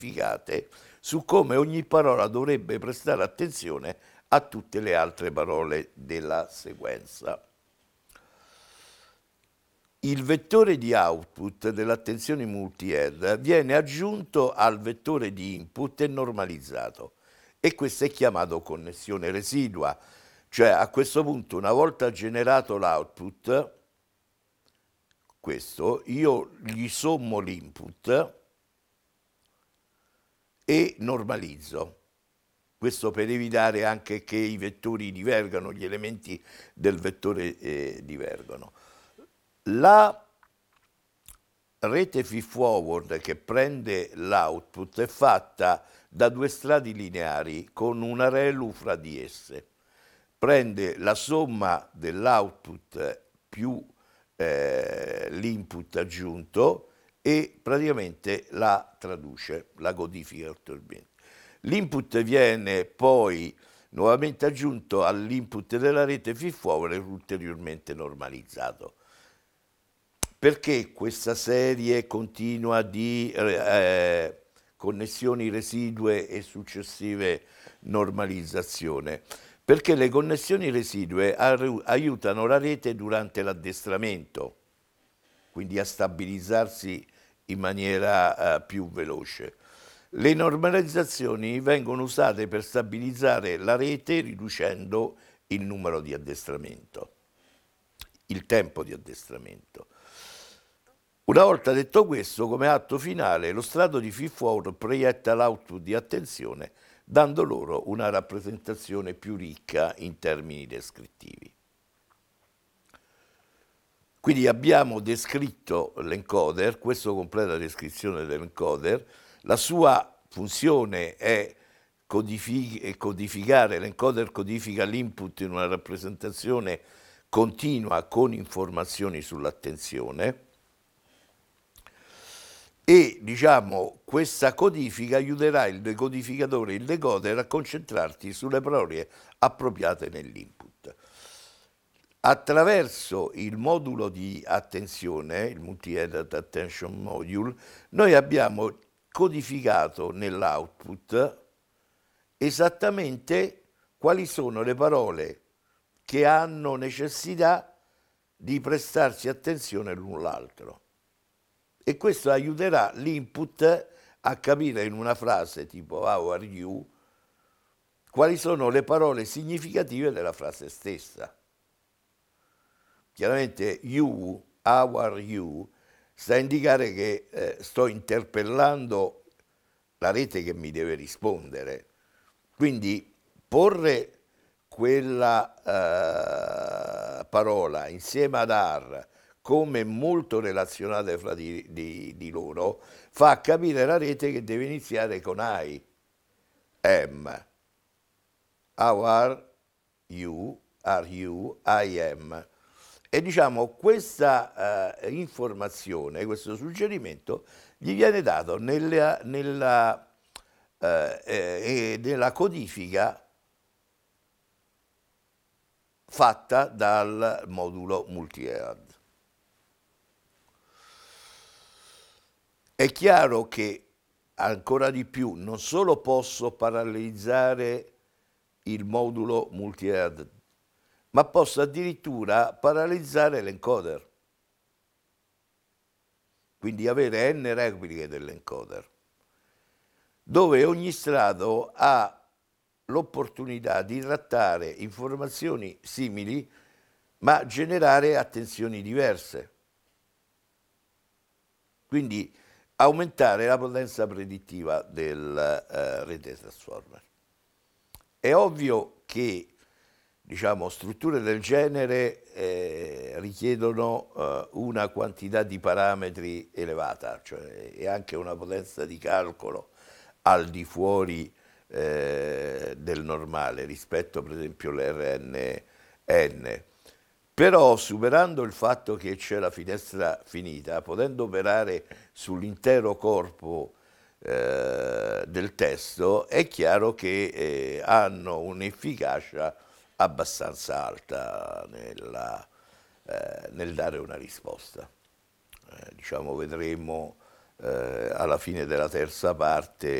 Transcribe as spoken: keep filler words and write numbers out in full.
codificate su come ogni parola dovrebbe prestare attenzione a tutte le altre parole della sequenza. Il vettore di output dell'attenzione multi-head viene aggiunto al vettore di input e normalizzato, e questo è chiamato connessione residua. Cioè, a questo punto, una volta generato l'output, questo, io gli sommo l'input e normalizzo. Questo per evitare anche che i vettori divergano, gli elementi del vettore eh, divergano. La rete feed-forward che prende l'output è fatta da due strati lineari con un ReLU fra di esse. Prende la somma dell'output più eh, l'input aggiunto e praticamente la traduce, la codifica ulteriormente. L'input viene poi nuovamente aggiunto all'input della rete feed-forward e ulteriormente normalizzato. Perché questa serie continua di eh, connessioni residue e successive normalizzazione? Perché le connessioni residue aiutano la rete durante l'addestramento, quindi a stabilizzarsi in maniera eh, più veloce. Le normalizzazioni vengono usate per stabilizzare la rete riducendo il numero di addestramento, il tempo di addestramento. Una volta detto questo, come atto finale, lo strato di feed-forward proietta l'output di attenzione, dando loro una rappresentazione più ricca in termini descrittivi. Quindi abbiamo descritto l'encoder, questo completa la descrizione dell'encoder. La sua funzione è codific- codificare, l'encoder codifica l'input in una rappresentazione continua con informazioni sull'attenzione. E diciamo questa codifica aiuterà il decodificatore e il decoder a concentrarsi sulle parole appropriate nell'input. Attraverso il modulo di attenzione, il Multi-Headed Attention Module, noi abbiamo codificato nell'output esattamente quali sono le parole che hanno necessità di prestarsi attenzione l'un l'altro. E questo aiuterà l'input a capire in una frase tipo how are you quali sono le parole significative della frase stessa. Chiaramente you, how are you, sta a indicare che eh, sto interpellando la rete che mi deve rispondere. Quindi porre quella eh, parola insieme ad are come molto relazionate fra di, di, di loro, fa capire la rete che deve iniziare con I, am. How are you, are you, I am. E diciamo questa uh, informazione, questo suggerimento, gli viene dato nella, nella, uh, eh, nella codifica fatta dal modulo multi-head. È chiaro che ancora di più non solo posso parallelizzare il modulo multi-head, ma posso addirittura parallelizzare l'encoder, quindi avere n repliche dell'encoder, dove ogni strato ha l'opportunità di trattare informazioni simili ma generare attenzioni diverse, quindi aumentare la potenza predittiva del uh, rete transformer. È ovvio che diciamo, strutture del genere eh, richiedono eh, una quantità di parametri elevata, cioè e anche una potenza di calcolo al di fuori eh, del normale rispetto per esempio all'R N N. Però superando il fatto che c'è la finestra finita, potendo operare sull'intero corpo eh, del testo, è chiaro che eh, hanno un'efficacia abbastanza alta nella, eh, nel dare una risposta. Eh, diciamo, vedremo eh, alla fine della terza parte